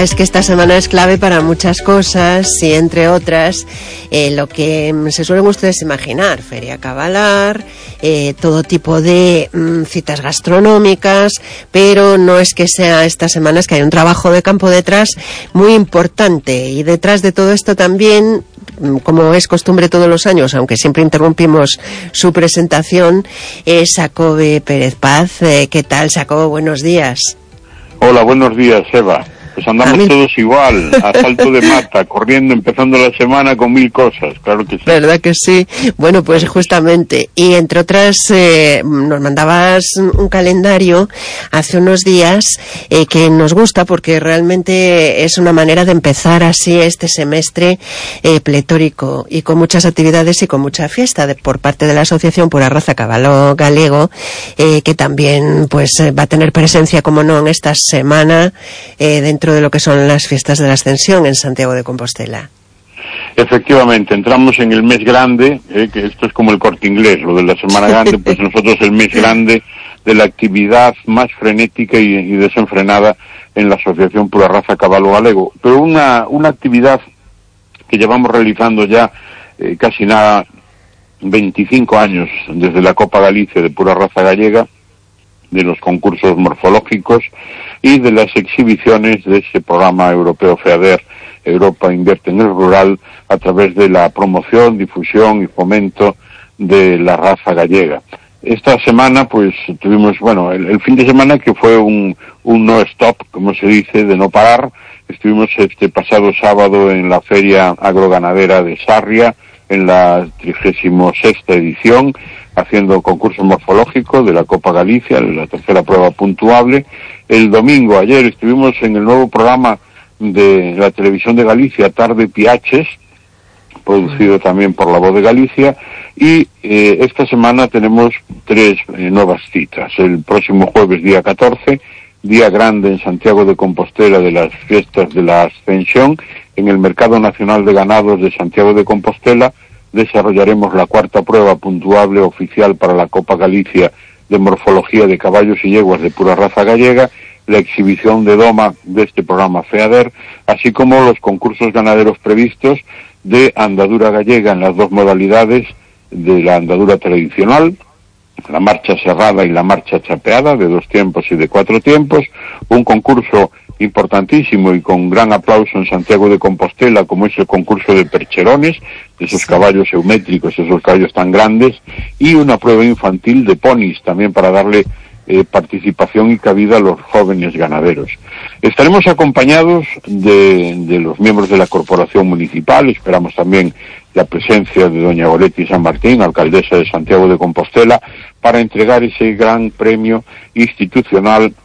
verdad es que esta semana es clave para muchas cosas y entre otras lo que se suelen ustedes imaginar, Feria Cabalar, todo tipo de citas gastronómicas, pero no es que sea esta semana, es que hay un trabajo de campo detrás muy importante, y detrás de todo esto también, como es costumbre todos los años, aunque siempre interrumpimos su presentación, es Xacobe Pérez Paz. ¿Qué tal, Xacobe? Buenos días. Hola, buenos días, Eva. Pues andamos todos igual, a salto de mata, corriendo, empezando la semana con 1000 cosas, claro que sí. ¿Verdad que sí? Bueno, pues justamente, y entre otras, nos mandabas un calendario hace unos días que nos gusta porque realmente es una manera de empezar así este semestre pletórico y con muchas actividades y con mucha fiesta por parte de la Asociación Pura Raza Caballo Galego, que también pues va a tener presencia, como no, en esta semana dentro de lo que son las fiestas de la Ascensión en Santiago de Compostela. Efectivamente, entramos en el mes grande, que esto es como el Corte Inglés, lo de la Semana Grande, pues nosotros el mes grande de la actividad más frenética y desenfrenada en la Asociación Pura Raza Caballo Galego. Pero una actividad que llevamos realizando ya casi nada 25 años desde la Copa Galicia de Pura Raza Gallega, de los concursos morfológicos y de las exhibiciones de ese programa europeo FEADER, Europa Invierte en el Rural, a través de la promoción, difusión y fomento de la raza gallega. Esta semana pues tuvimos, el fin de semana que fue un no-stop, como se dice, de no parar. Estuvimos este pasado sábado en la Feria Agroganadera de Sarria, en la 36ª edición, haciendo concurso morfológico de la Copa Galicia, la tercera prueba puntuable. El domingo, ayer, estuvimos en el nuevo programa de la Televisión de Galicia, Tarde Piaches, producido también por La Voz de Galicia, y esta semana tenemos 3 nuevas citas. El próximo jueves, día 14, día grande en Santiago de Compostela de las fiestas de la Ascensión, en el Mercado Nacional de Ganados de Santiago de Compostela, desarrollaremos la 4ª prueba puntuable oficial para la Copa Galicia de morfología de caballos y yeguas de pura raza gallega, la exhibición de doma de este programa FEADER, así como los concursos ganaderos previstos de andadura gallega en las 2 modalidades de la andadura tradicional, la marcha cerrada y la marcha chapeada, de 2 tiempos y de 4 tiempos, un concurso importantísimo y con gran aplauso en Santiago de Compostela, como es el concurso de percherones, de esos caballos eumétricos, esos caballos tan grandes, y una prueba infantil de ponis, también para darle participación y cabida a los jóvenes ganaderos. Estaremos acompañados de los miembros de la Corporación Municipal, esperamos también la presencia de doña Goretti San Martín, alcaldesa de Santiago de Compostela, para entregar ese gran premio institucional